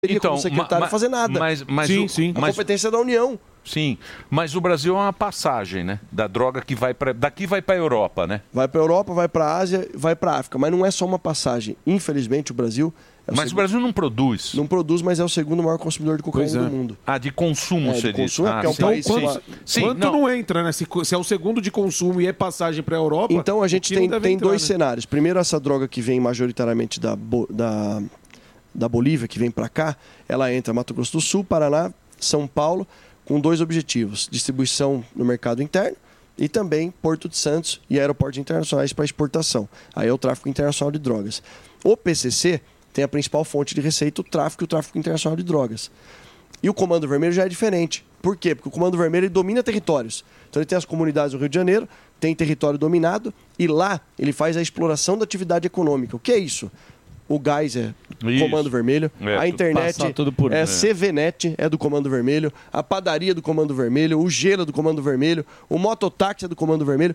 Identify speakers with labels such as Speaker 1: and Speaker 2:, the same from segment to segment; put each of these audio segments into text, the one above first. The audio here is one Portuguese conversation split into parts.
Speaker 1: como secretário fazer nada.
Speaker 2: Sim.
Speaker 1: A competência é da União.
Speaker 2: Sim, mas o Brasil é uma passagem, né? Da droga que vai daqui vai para a Europa, né?
Speaker 1: Vai para a Europa, vai para a Ásia, vai para a África. Mas não é só uma passagem. Infelizmente, o Brasil...
Speaker 2: Mas o Brasil não produz.
Speaker 1: Não produz, mas é o segundo maior consumidor de cocaína do mundo.
Speaker 2: Ah, de consumo, você diz.
Speaker 1: Porque é um país...
Speaker 3: Quanto não entra, né? Se é o segundo de consumo e é passagem para a Europa...
Speaker 1: Então, a gente tem dois cenários. Primeiro, essa droga que vem majoritariamente da Bolívia, que vem para cá, ela entra Mato Grosso do Sul, Paraná, São Paulo, com dois objetivos: distribuição no mercado interno e também Porto de Santos e aeroportos internacionais para exportação. Aí é o tráfico internacional de drogas. O PCC tem a principal fonte de receita, o tráfico internacional de drogas. E o Comando Vermelho já é diferente. Por quê? Porque o Comando Vermelho ele domina territórios. Então ele tem as comunidades do Rio de Janeiro, tem território dominado, e lá ele faz a exploração da atividade econômica. O que é isso? O gás é do Comando Vermelho, a internet é CVNet, é do Comando Vermelho, a padaria do Comando Vermelho, o gelo é do Comando Vermelho, o mototáxi é do Comando Vermelho.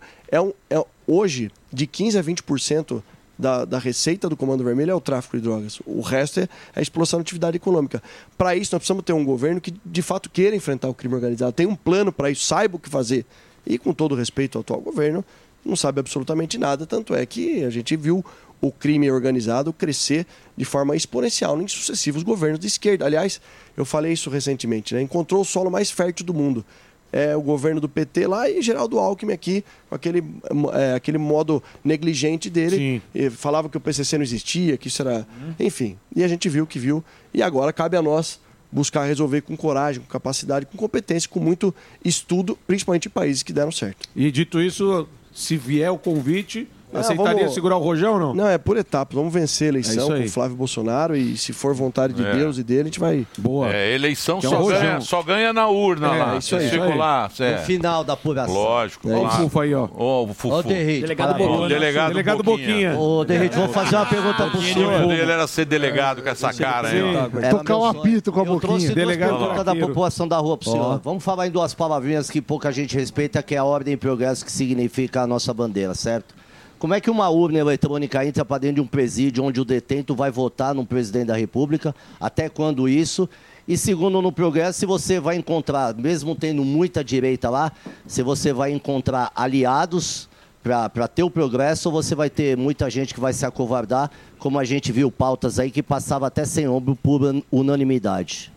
Speaker 1: Hoje, de 15% a 20% da receita do Comando Vermelho é o tráfico de drogas. O resto é a exploração da atividade econômica. Para isso, nós precisamos ter um governo que, de fato, queira enfrentar o crime organizado, tem um plano para isso, saiba o que fazer. E, com todo respeito ao atual governo, não sabe absolutamente nada, tanto é que a gente viu o crime organizado crescer de forma exponencial em sucessivos governos de esquerda. Aliás, eu falei isso recentemente, né? Encontrou o solo mais fértil do mundo. É o governo do PT lá e Geraldo Alckmin aqui, com aquele modo negligente dele. Falava que o PCC não existia, que isso era... Enfim, e a gente viu que viu. E agora cabe a nós buscar resolver com coragem, com capacidade, com competência, com muito estudo, principalmente em países que deram certo.
Speaker 3: E dito isso, se vier o convite... Aceitaria segurar o rojão ou não?
Speaker 1: Não, é por etapas. Vamos vencer a eleição com o Flávio Bolsonaro e, se for vontade de Deus e dele, a gente vai...
Speaker 2: Boa. Eleição só ganha na urna lá.
Speaker 1: Isso aí.
Speaker 2: Chegou lá.
Speaker 4: No final da apuração.
Speaker 2: Lógico.
Speaker 3: Olha o Fufo aí, ó.
Speaker 2: O Fufu.
Speaker 4: Ô, Derrite.
Speaker 2: Delegado
Speaker 3: Boquinha.
Speaker 4: Ô, Derrite, vou fazer uma pergunta pro senhor.
Speaker 2: Ele era ser delegado com essa cara aí, ó.
Speaker 5: Tocar um apito com a Boquinha.
Speaker 4: Eu trouxe duas perguntas da população da rua pro senhor. Vamos falar em duas palavrinhas que pouca gente respeita, que é a ordem e progresso, que significa a nossa bandeira, certo? Como é que uma urna eletrônica entra para dentro de um presídio onde o detento vai votar no presidente da República? Até quando isso? E segundo, no progresso, se você vai encontrar, mesmo tendo muita direita lá, se você vai encontrar aliados para ter o progresso, ou você vai ter muita gente que vai se acovardar, como a gente viu pautas aí que passava até sem ombro por unanimidade.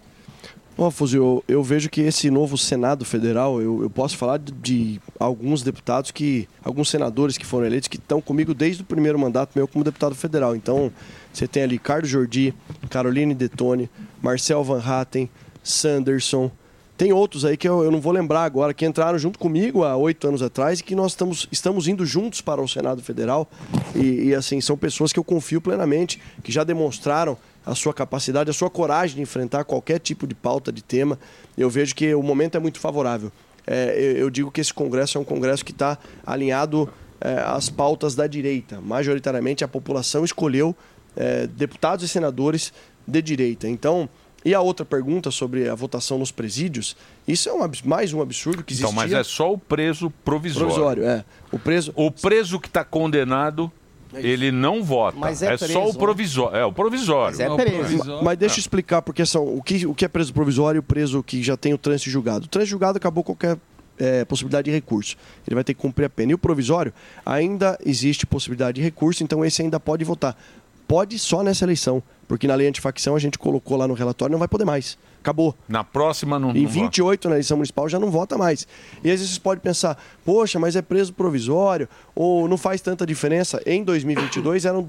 Speaker 1: Fuzil, eu vejo que esse novo Senado Federal, eu posso falar de alguns deputados, alguns senadores que foram eleitos, que estão comigo desde o primeiro mandato meu como deputado federal. Então, você tem ali Carlos Jordi, Caroline Detone, Marcel Van Hatten, Sanderson. Tem outros aí que eu não vou lembrar agora, que entraram junto comigo há 8 anos atrás e que nós estamos indo juntos para o Senado Federal. E assim, são pessoas que eu confio plenamente, que já demonstraram a sua capacidade, a sua coragem de enfrentar qualquer tipo de pauta, de tema. Eu vejo que o momento é muito favorável. Eu digo que esse Congresso é um Congresso que está alinhado às pautas da direita. Majoritariamente, a população escolheu deputados e senadores de direita. Então, e a outra pergunta sobre a votação nos presídios, isso é mais um absurdo que existia.
Speaker 2: Então, mas é só o preso provisório.
Speaker 1: O
Speaker 2: preso que está condenado... Ele não vota.
Speaker 4: Mas
Speaker 2: é
Speaker 4: preso,
Speaker 2: só o provisório. É o provisório.
Speaker 4: Mas é preso.
Speaker 1: Mas deixa eu explicar, porque o que é preso provisório e o preso que já tem o trânsito julgado. O trânsito julgado acabou qualquer possibilidade de recurso. Ele vai ter que cumprir a pena. E o provisório, ainda existe possibilidade de recurso, então esse ainda pode votar. Pode só nessa eleição, porque na lei antifacção a gente colocou lá no relatório, não vai poder mais. Acabou.
Speaker 2: Na próxima não.
Speaker 1: Em 28, na eleição municipal, já não vota mais. E às vezes você pode pensar, poxa, mas é preso provisório, ou não faz tanta diferença. Em 2022, eram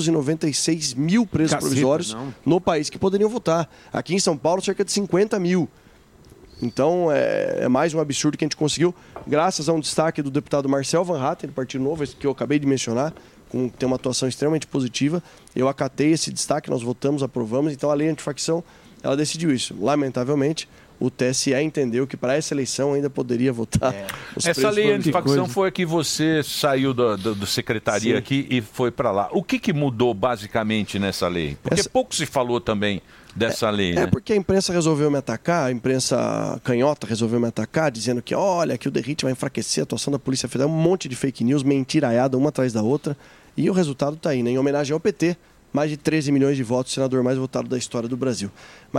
Speaker 1: 296 mil presos provisórios no país que poderiam votar. Aqui em São Paulo, cerca de 50 mil. Então, é mais um absurdo que a gente conseguiu, graças a um destaque do deputado Marcel Van Hatten, do Partido Novo, que eu acabei de mencionar, tem uma atuação extremamente positiva. Eu acatei esse destaque, nós votamos, aprovamos. Então, a lei antifacção, ela decidiu isso. Lamentavelmente, o TSE entendeu que para essa eleição ainda poderia votar.
Speaker 2: Essa lei antifacção foi a que você saiu do secretaria aqui e foi para lá. O que mudou basicamente nessa lei? Porque pouco se falou também dessa lei, né?
Speaker 1: Porque a imprensa resolveu me atacar, a imprensa canhota resolveu me atacar, dizendo que, olha, que o Derrite vai enfraquecer a atuação da Polícia Federal, um monte de fake news, mentiraiada, uma atrás da outra, e o resultado está aí, né? Em homenagem ao PT, mais de 13 milhões de votos, o senador mais votado da história do Brasil.